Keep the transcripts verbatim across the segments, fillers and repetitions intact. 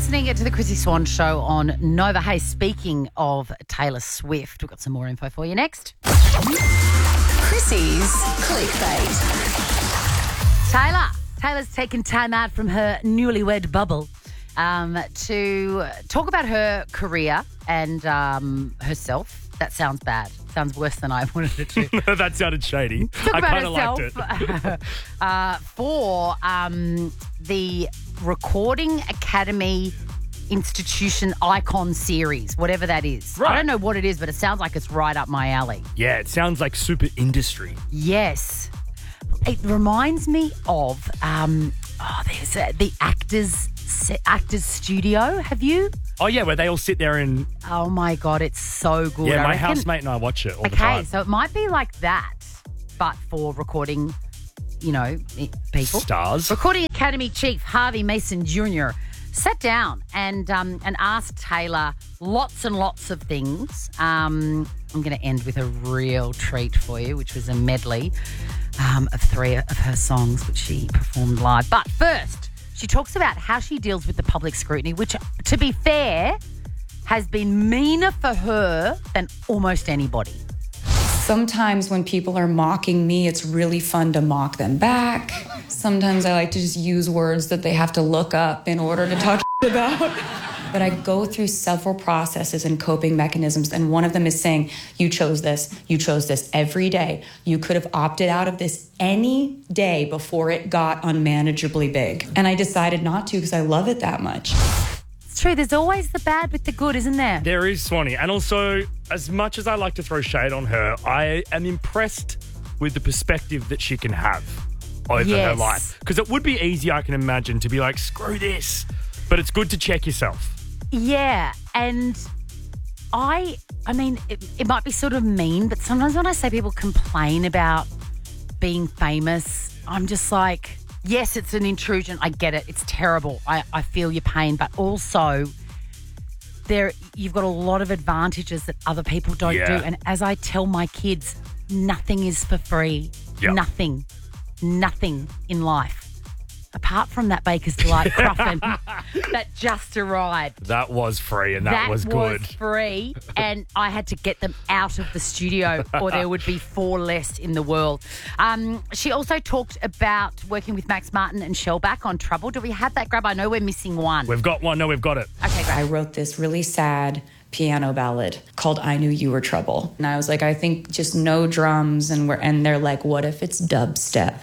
listening to the Chrissy Swan Show on Nova. Hey, speaking of Taylor Swift, we've got some more info for you next. Chrissy's Clickbait. Taylor. Taylor's taken time out from her newlywed bubble um, to talk about her career and um, herself. That sounds bad. Sounds worse than I wanted it to. That sounded shady. Talk I about kind of liked herself it. uh, for um, the Recording Academy Institution Icon Series, whatever that is. Right. I don't know what it is, but it sounds like it's right up my alley. Yeah, it sounds like super industry. Yes. It reminds me of um, oh, there's uh, the Actors Actors Studio. Have you? Oh, yeah, where they all sit there and... Oh, my God, it's so good. Yeah, I my reckon- housemate and I watch it all the Okay, time. so it might be like that, but for recording, you know, i- people. Stars. Recording Academy Chief Harvey Mason Junior sat down and um, and asked Taylor lots and lots of things. Um, I'm going to end with a real treat for you, which was a medley um, of three of her songs, which she performed live. But first, she talks about how she deals with the public scrutiny, which, to be fair, has been meaner for her than almost anybody. Sometimes when people are mocking me, it's really fun to mock them back. Sometimes I like to just use words that they have to look up in order to talk about. But I go through several processes and coping mechanisms, and one of them is saying, you chose this, you chose this every day. You could have opted out of this any day before it got unmanageably big. And I decided not to because I love it that much. It's true. There's always the bad with the good, isn't there? There is, Swanee. And also, as much as I like to throw shade on her, I am impressed with the perspective that she can have over Yes. her life. Because it would be easy, I can imagine, to be like, screw this. But it's good to check yourself. Yeah, and I, I mean, it, it might be sort of mean, but sometimes when I say people complain about being famous, I'm just like, yes, it's an intrusion. I get it. It's terrible. I, I feel your pain, but also there, you've got a lot of advantages that other people don't Yeah. do. And as I tell my kids, nothing is for free. Yep. Nothing, nothing in life. Apart from that Baker's Delight Cruffin that just arrived. That was free and that, was good. was free, and I had to get them out of the studio or there would be four less in the world. Um, she also talked about working with Max Martin and Shellback on Trouble. Do we have that, Grab? I know we're missing one. We've got one. No, we've got it. Okay, great. I wrote this really sad piano ballad called I Knew You Were Trouble. And I was like, I think just no drums, and we're and they're like, what if it's dubstep?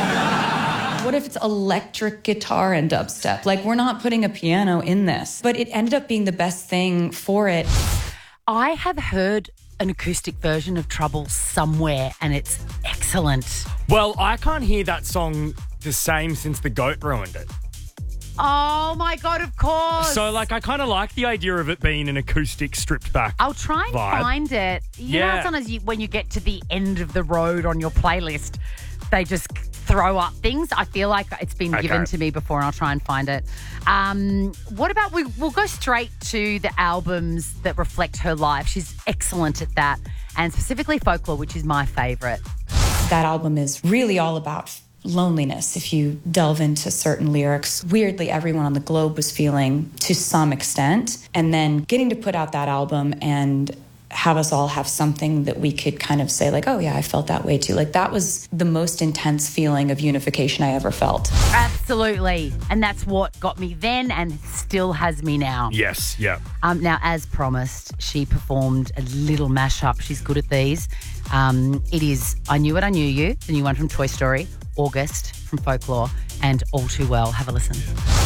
What if it's electric guitar and dubstep? Like, we're not putting a piano in this. But it ended up being the best thing for it. I have heard an acoustic version of Trouble somewhere and it's excellent. Well, I can't hear that song the same since The Goat ruined it. Oh, my God, of course. So, like, I kind of like the idea of it being an acoustic stripped back. I'll try and vibe. find it. You know, Yeah. how sometimes you, when you get to the end of the road on your playlist, they just throw up things. I feel like it's been Okay. given to me before, and I'll try and find it. Um, what about we? We'll go straight to the albums that reflect her life. She's excellent at that, and specifically Folklore, which is my favourite. That album is really all about loneliness if you delve into certain lyrics. Weirdly, everyone on the globe was feeling to some extent. And then getting to put out that album and have us all have something that we could kind of say like, oh yeah, I felt that way too. Like, that was the most intense feeling of unification I ever felt. Absolutely, and that's what got me then, and still has me now. Yes, yeah. Um, now, as promised, she performed a little mashup. She's good at these. Um, it is I Knew What I Knew You, the new one from Toy Story, August from Folklore, and All Too Well. Have a listen.